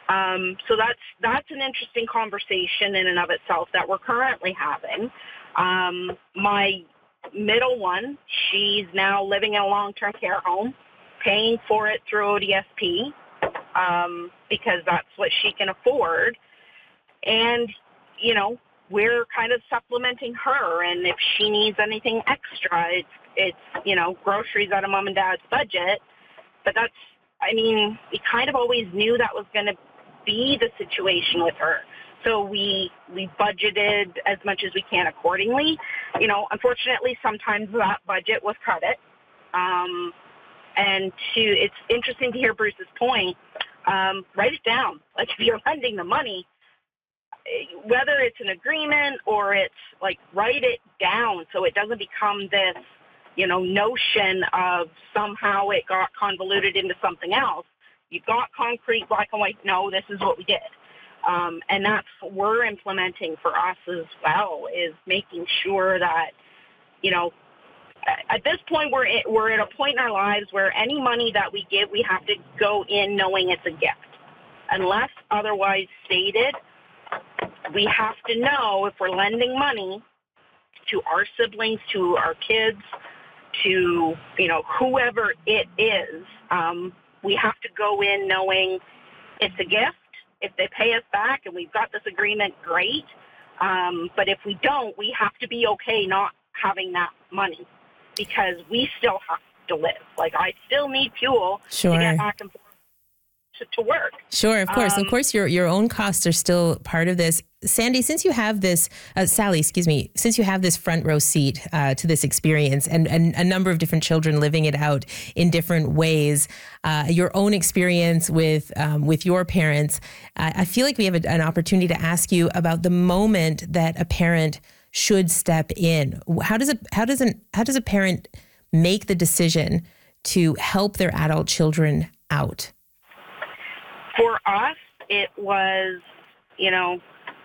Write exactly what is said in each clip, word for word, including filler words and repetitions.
Um, so that's that's an interesting conversation in and of itself that we're currently having. Um, my middle one, she's now living in a long-term care home, paying for it through O D S P um, because that's what she can afford. And, you know, we're kind of supplementing her. And if she needs anything extra, it's, it's you know, groceries out of mom and dad's budget. But that's, I mean, we kind of always knew that was going to be the situation with her. So we we budgeted as much as we can accordingly. You know, unfortunately, sometimes that budget was cut it. Um, and to it's interesting to hear Bruce's point. Um, write it down. Like if you're lending the money, whether it's an agreement or it's like write it down so it doesn't become this, you know, notion of somehow it got convoluted into something else. You've got concrete, black and white, no, this is what we did. Um, and that's what we're implementing for us as well, is making sure that, you know, at this point we're in, we're at a point in our lives where any money that we give, we have to go in knowing it's a gift. Unless otherwise stated, we have to know if we're lending money to our siblings, to our kids, to, you know, whoever it is, um, we have to go in knowing it's a gift. If they pay us back and we've got this agreement, great. Um, but if we don't, we have to be okay not having that money because we still have to live. Like, I still need fuel sure. to get back and forth to, to work. Sure, of course. Um, of course, your your own costs are still part of this. Sandy, since you have this, uh, Sally, excuse me, since you have this front row seat uh, to this experience and, and a number of different children living it out in different ways, uh, your own experience with um, with your parents, uh, I feel like we have a, an opportunity to ask you about the moment that a parent should step in. How does a how does an how does a parent make the decision to help their adult children out? For us, it was, you know,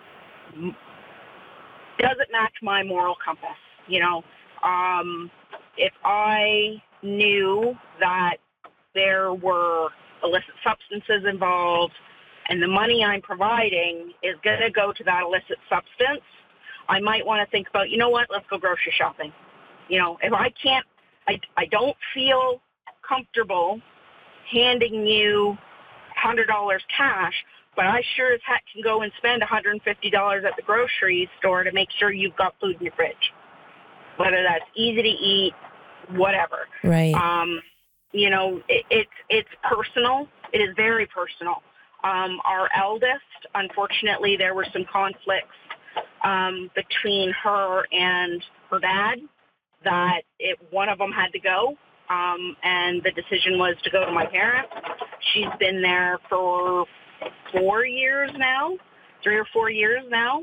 doesn't match my moral compass. You know, um, if I knew that there were illicit substances involved and the money I'm providing is going to go to that illicit substance, I might want to think about, you know what, let's go grocery shopping. You know, if I can't, I, I don't feel comfortable handing you one hundred dollars cash, but I sure as heck can go and spend one hundred fifty dollars at the grocery store to make sure you've got food in your fridge. Whether that's easy to eat, whatever. Right. Um, you know, it, it's it's personal. It is very personal. Um, our eldest, unfortunately, there were some conflicts um, between her and her dad that it, one of them had to go. Um, and the decision was to go to my parents. She's been there for four years now, three or four years now.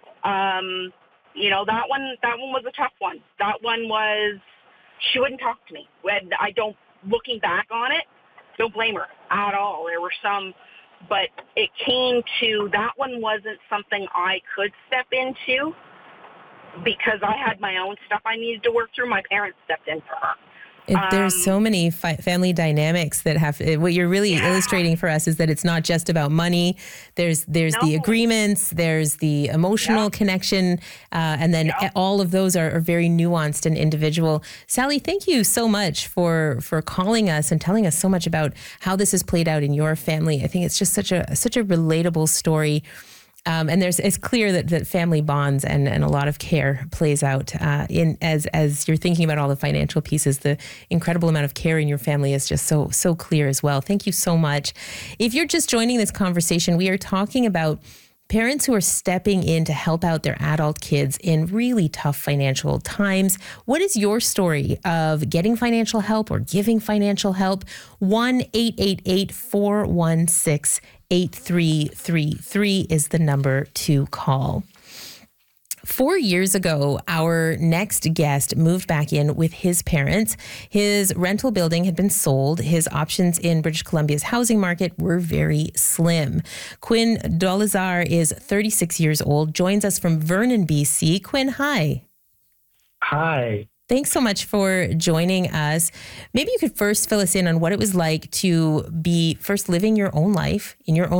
Um, you know, that one, that one was a tough one. That one was, she wouldn't talk to me. When I don't, looking back on it, don't blame her at all. There were some, but it came to, that one wasn't something I could step into because I had my own stuff I needed to work through. My parents stepped in for her. It, there's Um, so many fi- family dynamics that have, what you're really Yeah. illustrating for us is that it's not just about money. There's there's the No. agreements, there's the emotional Yeah. connection, uh, and then Yeah. all of those are, are very nuanced and individual. Sally, thank you so much for for calling us and telling us so much about how this has played out in your family. I think it's just such a such a relatable story. Um, and there's it's clear that, that family bonds and, and a lot of care plays out uh, in as as you're thinking about all the financial pieces. The incredible amount of care in your family is just so so clear as well. Thank you so much. If you're just joining this conversation, we are talking about parents who are stepping in to help out their adult kids in really tough financial times. What is your story of getting financial help or giving financial help? one eight eight eight, four one six, eight three three three is the number to call. Four years ago, our next guest moved back in with his parents. His rental building had been sold. His options in British Columbia's housing market were very slim. Quinn Dolezar is thirty-six years old, joins us from Vernon, B C. Quinn, hi. Hi. Thanks so much for joining us. Maybe you could first fill us in on what it was like to be first living your own life in your own